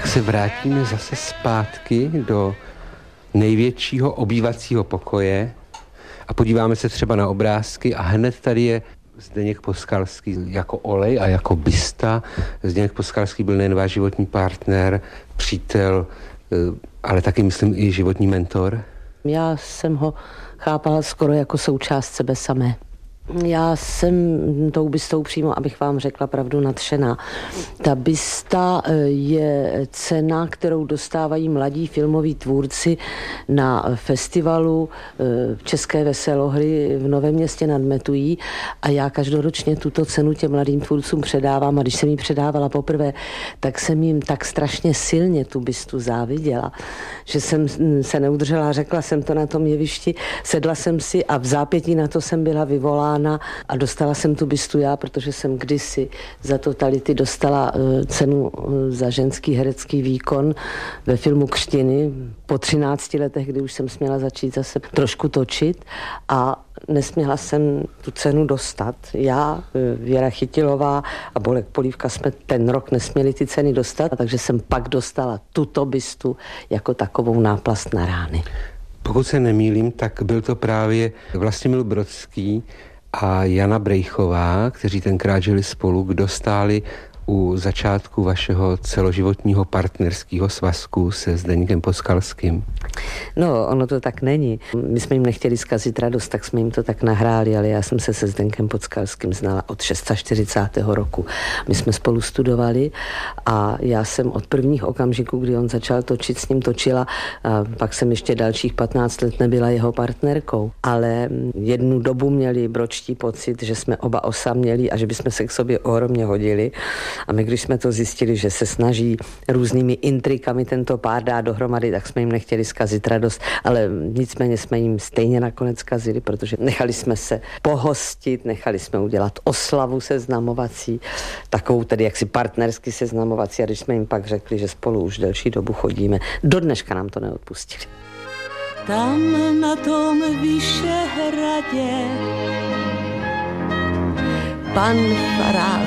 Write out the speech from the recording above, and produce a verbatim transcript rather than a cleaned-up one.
tak se vrátíme zase zpátky do největšího obývacího pokoje a podíváme se třeba na obrázky a hned tady je Zdeněk Poskalský jako olej a jako bysta. Zdeněk Poskalský byl nejen váš životní partner, přítel, ale taky, myslím, i životní mentor. Já jsem ho chápala skoro jako součást sebe samé. Já jsem tou bystou přímo, abych vám řekla pravdu, nadšená. Ta bysta je cena, kterou dostávají mladí filmoví tvůrci na festivalu České veselohry v Novém Městě nad Metují a já každoročně tuto cenu těm mladým tvůrcům předávám a když jsem jí předávala poprvé, tak jsem jim tak strašně silně tu bystu záviděla, že jsem se neudržela, řekla jsem to na tom jevišti, sedla jsem si a v zápětí na to jsem byla vyvolána a dostala jsem tu bystu já, protože jsem kdysi za Totality dostala cenu za ženský herecký výkon ve filmu Křtiny po třinácti letech, kdy už jsem směla začít zase trošku točit a nesměla jsem tu cenu dostat. Já, Věra Chytilová a Bolek Polívka jsme ten rok nesměli ty ceny dostat, takže jsem pak dostala tuto bystu jako takovou náplast na rány. Pokud se nemýlím, tak byl to právě Vlastimil Brodský a Jana Brejchová, kteří tenkrát žili spolu, kdo stáli u začátku vašeho celoživotního partnerského svazku se Zdeňkem Poskalským. No, ono to tak není. My jsme jim nechtěli zkazit radost, tak jsme jim to tak nahráli, ale já jsem se se Zdeňkem Poskalským znala od čtyřicátého šestého roku. My jsme spolu studovali a já jsem od prvních okamžiků, kdy on začal točit, s ním točila, a pak jsem ještě dalších patnáct let nebyla jeho partnerkou. Ale jednu dobu měli bročtí pocit, že jsme oba osamělí a že bychom se k sobě ohromně hodili. A my, když jsme to zjistili, že se snaží různými intrikami tento pár dát dohromady, tak jsme jim nechtěli zkazit radost, ale nicméně jsme jim stejně nakonec zkazili, protože nechali jsme se pohostit, nechali jsme udělat oslavu seznamovací, takovou tedy jaksi partnersky seznamovací a když jsme jim pak řekli, že spolu už delší dobu chodíme, do dneška nám to neodpustili. Tam na tom Vyšehradě pan farář